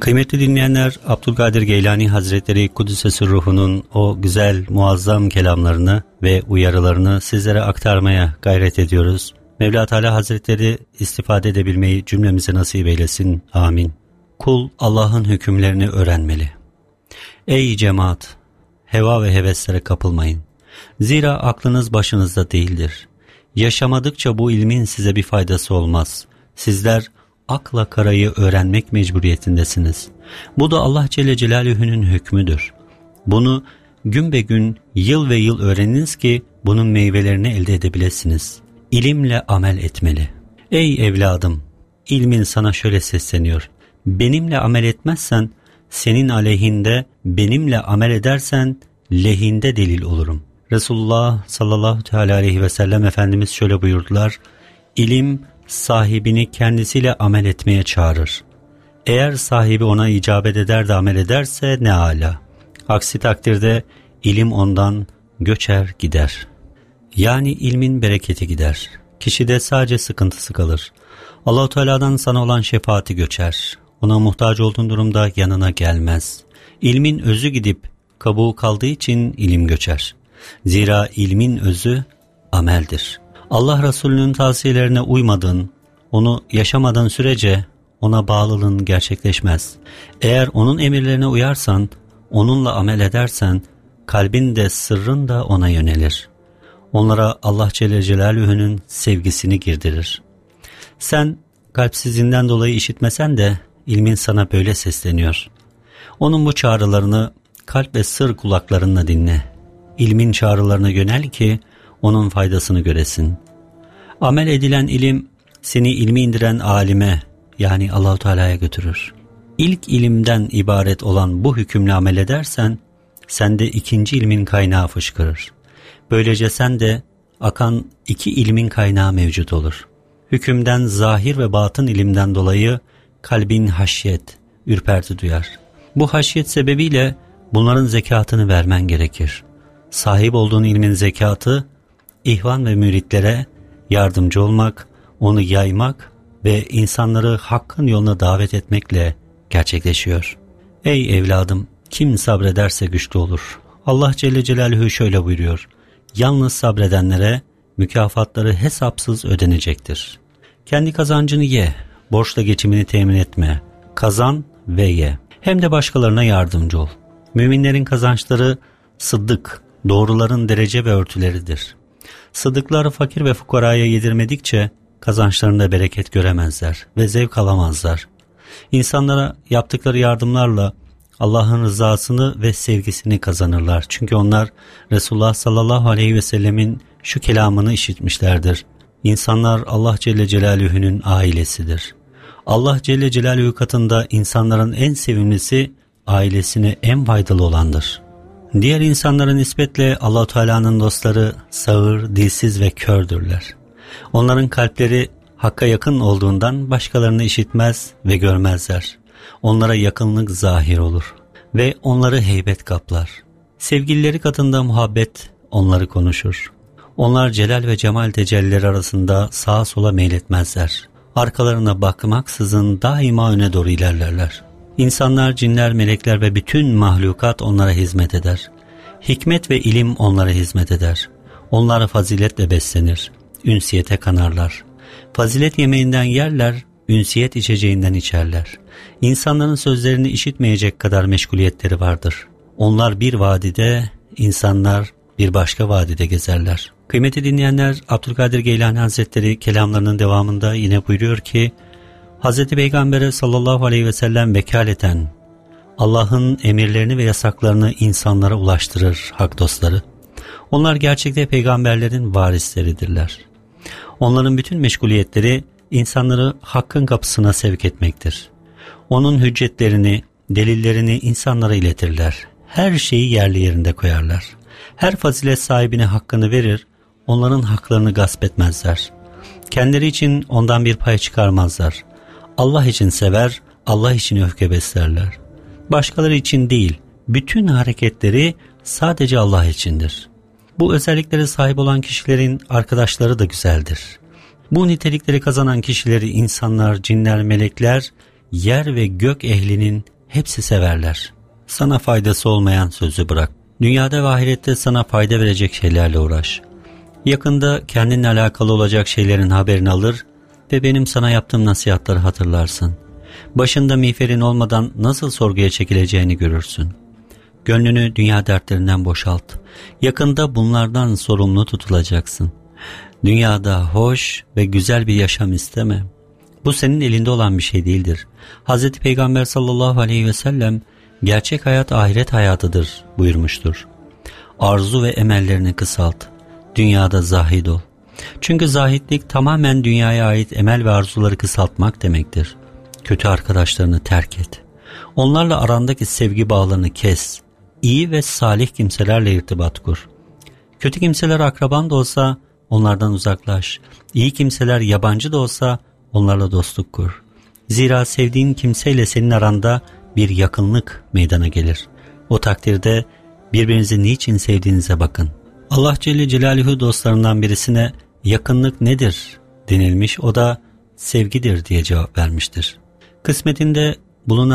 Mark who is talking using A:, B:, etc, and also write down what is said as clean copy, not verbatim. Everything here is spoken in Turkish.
A: Kıymetli dinleyenler, Abdülkadir Geylani Hazretleri Kuddüs'e ruhunun o güzel, muazzam kelamlarını ve uyarılarını sizlere aktarmaya gayret ediyoruz. Mevla Teala Hazretleri istifade edebilmeyi cümlemize nasip eylesin. Amin. Kul Allah'ın hükümlerini öğrenmeli. Ey cemaat! Heva ve heveslere kapılmayın. Zira aklınız başınızda değildir. Yaşamadıkça bu ilmin size bir faydası olmaz. Sizler akla karayı öğrenmek mecburiyetindesiniz. Bu da Allah Celle Celaluhu'nun hükmüdür. Bunu gün be gün, yıl ve yıl öğreniniz ki bunun meyvelerini elde edebilirsiniz. İlimle amel etmeli. Ey evladım! İlmin sana şöyle sesleniyor. Benimle amel etmezsen, senin aleyhinde, benimle amel edersen, lehinde delil olurum. Resulullah sallallahu teala aleyhi ve sellem Efendimiz şöyle buyurdular. İlim sahibini kendisiyle amel etmeye çağırır. Eğer sahibi ona icabet eder de amel ederse ne âlâ. Aksi takdirde ilim ondan göçer gider. Yani ilmin bereketi gider. Kişide sadece sıkıntısı kalır. Allah-u Teala'dan sana olan şefaati göçer. Ona muhtaç olduğun durumda yanına gelmez. İlmin özü gidip kabuğu kaldığı için ilim göçer. Zira ilmin özü ameldir. Allah Resulü'nün tavsiyelerine uymadığın, onu yaşamadığın sürece ona bağlılığın gerçekleşmez. Eğer onun emirlerine uyarsan, onunla amel edersen, kalbin de sırrın da ona yönelir. Onlara Allah Celle Celaluhu'nun sevgisini girdirir. Sen kalpsizliğinden dolayı işitmesen de ilmin sana böyle sesleniyor. Onun bu çağrılarını kalp ve sır kulaklarınla dinle. İlmin çağrılarına yönel ki onun faydasını göresin. Amel edilen ilim seni ilmi indiren alime, yani Allah-u Teala'ya götürür. İlk ilimden ibaret olan bu hükümle amel edersen, sende ikinci ilmin kaynağı fışkırır. Böylece sende akan iki ilmin kaynağı mevcut olur. Hükümden, zahir ve batın ilimden dolayı kalbin haşyet, ürperti duyar. Bu haşyet sebebiyle bunların zekatını vermen gerekir. Sahip olduğun ilmin zekatı, ihvan ve müritlere yardımcı olmak, onu yaymak ve insanları hakkın yoluna davet etmekle gerçekleşiyor. Ey evladım! Kim sabrederse güçlü olur. Allah Celle Celaluhu şöyle buyuruyor. Yalnız sabredenlere mükafatları hesapsız ödenecektir. Kendi kazancını ye, borçla geçimini temin etme. Kazan ve ye. Hem de başkalarına yardımcı ol. Müminlerin kazançları sıddık, doğruların derece ve örtüleridir. Sıddıklar fakir ve fukaraya yedirmedikçe kazançlarında bereket göremezler ve zevk alamazlar. İnsanlara yaptıkları yardımlarla Allah'ın rızasını ve sevgisini kazanırlar. Çünkü onlar Resulullah sallallahu aleyhi ve sellemin şu kelamını işitmişlerdir. İnsanlar Allah Celle Celaluhu'nun ailesidir. Allah Celle Celaluhu katında insanların en sevimlisi ailesine en faydalı olandır. Diğer insanlara nispetle Allah-u Teala'nın dostları sağır, dilsiz ve kördürler. Onların kalpleri Hakk'a yakın olduğundan başkalarını işitmez ve görmezler. Onlara yakınlık zahir olur ve onları heybet kaplar. Sevgilileri katında muhabbet onları konuşur. Onlar celal ve cemal tecellileri arasında sağa sola meyletmezler. Arkalarına bakmaksızın daima öne doğru ilerlerler. İnsanlar, cinler, melekler ve bütün mahlukat onlara hizmet eder. Hikmet ve ilim onlara hizmet eder. Onlar faziletle beslenir, ünsiyete kanarlar. Fazilet yemeğinden yerler, ünsiyet içeceğinden içerler. İnsanların sözlerini işitmeyecek kadar meşguliyetleri vardır. Onlar bir vadide, insanlar bir başka vadide gezerler. Kıymetli dinleyenler, Abdülkadir Geylani Hazretleri kelamlarının devamında yine buyuruyor ki, Hz. Peygamber'e sallallahu aleyhi ve sellem vekaleten Allah'ın emirlerini ve yasaklarını insanlara ulaştırır hak dostları. Onlar gerçekte peygamberlerin varisleridirler. Onların bütün meşguliyetleri insanları hakkın kapısına sevk etmektir. Onun hüccetlerini, delillerini insanlara iletirler. Her şeyi yerli yerinde koyarlar. Her fazilet sahibine hakkını verir, onların haklarını gasp etmezler. Kendileri için ondan bir pay çıkarmazlar. Allah için sever, Allah için öfke beslerler. Başkaları için değil, bütün hareketleri sadece Allah içindir. Bu özelliklere sahip olan kişilerin arkadaşları da güzeldir. Bu nitelikleri kazanan kişileri insanlar, cinler, melekler, yer ve gök ehlinin hepsi severler. Sana faydası olmayan sözü bırak. Dünyada ve ahirette sana fayda verecek şeylerle uğraş. Yakında kendinle alakalı olacak şeylerin haberini alır ve benim sana yaptığım nasihatleri hatırlarsın. Başında miğferin olmadan nasıl sorguya çekileceğini görürsün. Gönlünü dünya dertlerinden boşalt. Yakında bunlardan sorumlu tutulacaksın. Dünyada hoş ve güzel bir yaşam isteme. Bu senin elinde olan bir şey değildir. Hz. Peygamber sallallahu aleyhi ve sellem gerçek hayat ahiret hayatıdır buyurmuştur. Arzu ve emellerini kısalt. Dünyada zahid ol. Çünkü zahitlik tamamen dünyaya ait emel ve arzuları kısaltmak demektir. Kötü arkadaşlarını terk et. Onlarla arandaki sevgi bağlarını kes. İyi ve salih kimselerle irtibat kur. Kötü kimseler akraban da olsa onlardan uzaklaş. İyi kimseler yabancı da olsa onlarla dostluk kur. Zira sevdiğin kimseyle senin aranda bir yakınlık meydana gelir. O takdirde birbirinizi niçin sevdiğinize bakın. Allah Celle Celaluhu dostlarından birisine yakınlık nedir denilmiş, o da sevgidir diye cevap vermiştir. Kısmetinde bulunan